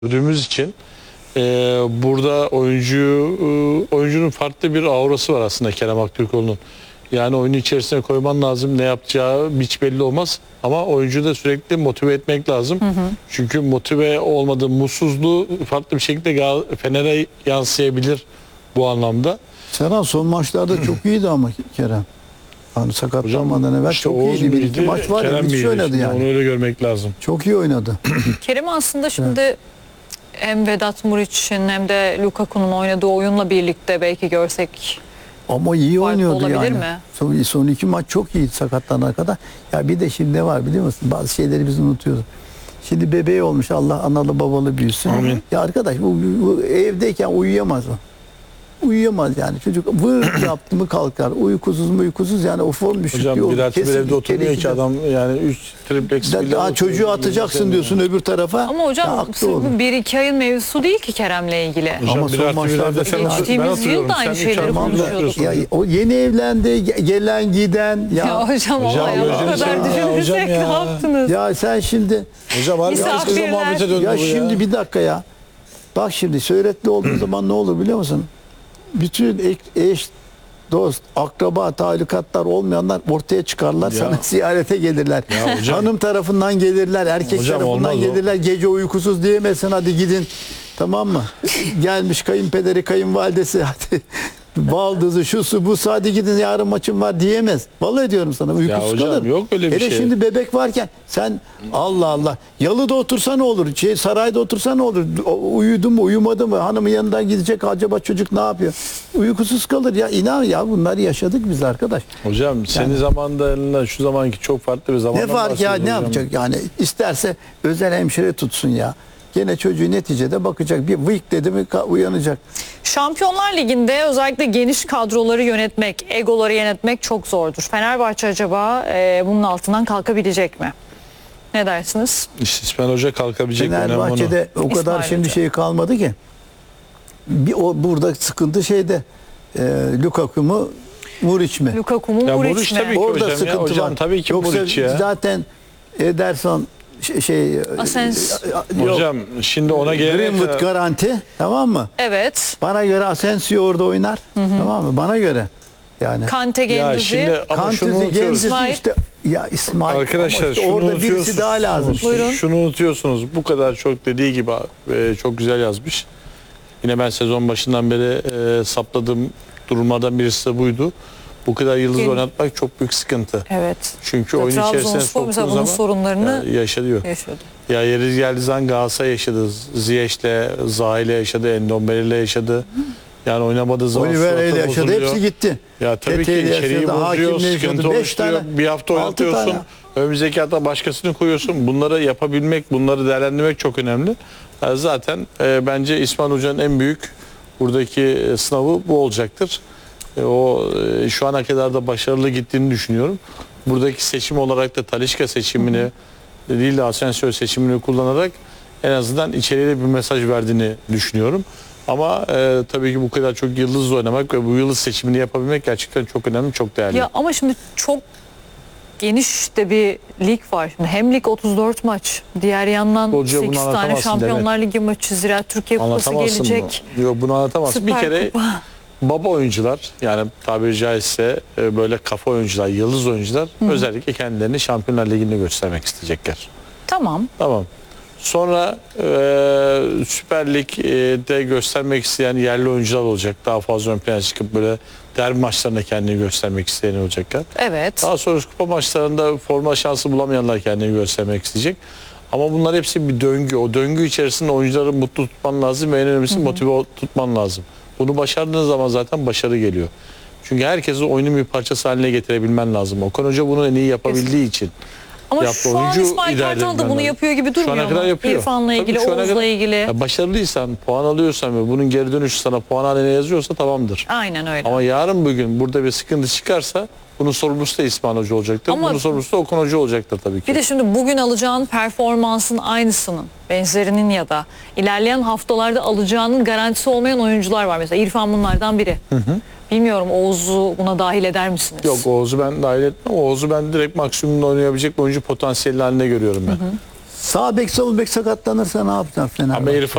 gördüğümüz için burada oyuncunun farklı bir aurası var aslında Kerem Aktürkoğlu'nun. Yani oyunun içerisine koyman lazım, ne yapacağı hiç belli olmaz ama oyuncuyu da sürekli motive etmek lazım. Çünkü motive olmadığı mutsuzluğu farklı bir şekilde Fener'e yansıyabilir bu anlamda. Serhan son maçlarda çok iyiydi ama Kerem. Hani sakatlanmadan evvel İşte çok iyiydi. Bir iki maç var ya, Kerem müthiş oynadı yani. Onu öyle görmek lazım. Çok iyi oynadı. Kerem aslında şimdi hem Vedat Muriç'in hem de Lukaku'nun oynadığı oyunla birlikte belki görsek Ama iyi farklı oynuyordu olabilir yani. mi? Son iki maç çok iyiydi sakatlanana kadar. Ya bir de şimdi ne var biliyor musun? Bazı şeyleri biz unutuyoruz. Şimdi bebeği olmuş, Allah analı babalı büyüsün. Amin. Ya arkadaş bu evdeyken uyuyamaz o. Uyuyamaz yani çocuk, vır yaptı mı kalkar, uykusuz yani o form düşük. Hocam bir artı bir evde oturmuyor ki adam, yani 3 triplex daha çocuğu atacaksın diyorsun öbür tarafa. Ama hocam bu 1-2 ayın mevzusu değil ki Kerem'le ilgili. Hocam Ama bir son artı bir maçlarda evde sen geçtiğimiz yıl da aynı şeyleri konuşuyorduk. Ya, o yeni evlendi, gelen giden. Ya hocam Hocam, ama ya, bu gözünü kadar seveyim ya, düşünürsek hocam ne ya. yaptınız? Ya sen şimdi Hocam harbi herkese Misafirler. muhabbete döndü ya bu şimdi bir dakika ya. Bak şimdi Söyretli olduğun zaman ne olur biliyor musun? Bütün eş, dost, akraba, talukatlar olmayanlar ortaya çıkarlar, Ya. sana ziyarete gelirler. Ya hocam. Hanım tarafından gelirler, erkek Hocam tarafından olmaz o. gelirler. Gece uykusuz diyemezsin, hadi gidin. Tamam mı? Gelmiş kayınpederi, kayınvalidesi, hadi baldızı, şusu, busu, hadi gidin yarın maçım var diyemez. Vallahi diyorum sana, uykusuz hocam, kalır. yok öyle bir Hele şey. şimdi bebek varken sen Allah Allah, yalıda otursa ne olur? Sarayda otursa ne olur? Uyudu mu, uyumadı mı? Hanımın yanından gidecek, acaba çocuk ne yapıyor? Uykusuz kalır ya, inan ya, bunları yaşadık biz arkadaş. Hocam senin zamanlarında şu zamanki çok farklı bir zamandan Ne fark ya, bahsediyoruz ne hocam. yapacak yani? İsterse özel hemşire tutsun ya. Gene çocuğu neticede bakacak. Bir vıyk dedi mi uyanacak. Şampiyonlar Ligi'nde özellikle geniş kadroları yönetmek, egoları yönetmek çok zordur. Fenerbahçe acaba bunun altından kalkabilecek mi? Ne dersiniz? İşte İsmail Hoca kalkabilecek mi? Önemli Fenerbahçe'de o kadar İsmail şimdi Hoca. şey kalmadı ki. Burada sıkıntı şeyde. Lukaku mu, Muriç mi? Lukaku mu, Ya Muriç Muriç mi? tabii ki Orada hocam ya. sıkıntı Hocam var. tabii ki Yoksa Muriç ya. zaten Ederson Asens. Hocam şimdi ona Greenwood gelene garanti, tamam mı? Evet. Bana göre Asensio orada oynar. Tamam mı? Bana göre. Yani Kante ya Gendüzi. şimdi ama şunu Kantüzü, unutuyoruz. Genzisi İsmail. işte, ya İsmail. Arkadaşlar ama işte şunu orada unutuyorsunuz. birisi daha lazım. Buyurun. Şunu unutuyorsunuz. Bu kadar çok dediği gibi çok güzel yazmış. Yine ben sezon başından beri sapladığım durumlardan birisi de buydu. Bu kadar yıldız Kim? oynatmak çok büyük sıkıntı. Evet. Çünkü oyun içerisine Trabzonspor mesela soktuğu bunun zaman sorunlarını yaşıyor. yaşadı. Ya yeri geldiği zaman Galatasaray yaşadı. Ziyech'le, Zaha'yla yaşadı, Endombele'yle yaşadı. Yani oynamadığı zaman Oliveira ile suratı yaşadı. bozuluyor. Hepsi gitti. Ya tabii ki Tete'yle içeriği yaşadı, bozuyor, Hakim'le yaşadı. sıkıntı 5 oluşturuyor. tane, Bir hafta 6 oynatıyorsun. tane. Önümüzdeki hafta başkasını koyuyorsun. Bunları yapabilmek, bunları değerlendirmek çok önemli. Zaten bence İsmail Hoca'nın en büyük buradaki sınavı bu olacaktır. Şu ana kadar da başarılı gittiğini düşünüyorum. Buradaki seçim olarak da Talisca seçimini değil de Asensio seçimini kullanarak en azından içeriye bir mesaj verdiğini düşünüyorum. Ama tabii ki bu kadar çok yıldız oynamak ve bu yıldız seçimini yapabilmek gerçekten çok önemli, çok değerli. Ya ama şimdi çok geniş de bir lig var. Şimdi hem lig 34 maç, diğer yandan Futbolcuya bunu 8 tane anlatamazsın Şampiyonlar Ligi maçı, Ziraat Türkiye Kupası Anlatamazsın gelecek. bunu. Yok, bunu anlatamazsın. Bir Süper kere Kupa. baba oyuncular, yani tabiri caizse böyle kafa oyuncular, yıldız oyuncular özellikle kendilerini Şampiyonlar Ligi'nde göstermek isteyecekler. Tamam. Tamam. Sonra Süper Lig'de göstermek isteyen yerli oyuncular olacak. Daha fazla ön plana çıkıp böyle derbi maçlarında kendini göstermek isteyen olacaklar. Evet. Daha sonra kupa maçlarında forma şansı bulamayanlar kendini göstermek isteyecek. Ama bunlar hepsi bir döngü. O döngü içerisinde oyuncuları mutlu tutman lazım ve en önemlisi motive tutman lazım. Bunu başardığın zaman zaten başarı geliyor. Çünkü herkesi oyunun bir parçası haline getirebilmen lazım. Okan Hoca bunu en iyi yapabildiği için. Ama yaptı. şu an Oyuncu İsmail idare Kartal da edebilmen bunu lazım. yapıyor gibi Şu durmuyor ana kadar mu? yapıyor. İrfan'la Tabii ilgili, şu ana kadar- Oğuz'la ilgili. Ya başarılıysan, puan alıyorsan ve bunun geri dönüşü sana puan haline yazıyorsa tamamdır. Aynen öyle. Ama yarın bugün burada bir sıkıntı çıkarsa bunun sorumlusu da İsmail Hoca olacaktır. Ama- Bunun sorumlusu da Okan Hoca olacaktır tabii ki. Bir de şimdi bugün alacağın performansın aynısının, benzerinin ya da ilerleyen haftalarda alacağının garantisi olmayan oyuncular var. Mesela İrfan bunlardan biri. Bilmiyorum, Oğuz'u buna dahil eder misiniz? Yok, Oğuz'u ben dahil etmem. Oğuz'u ben direkt maksimumda oynayabilecek bir oyuncu potansiyeli haline görüyorum ben. Sağ bek sol bek sakatlanırsa ne yapacaksın Fenerbahçe? Ama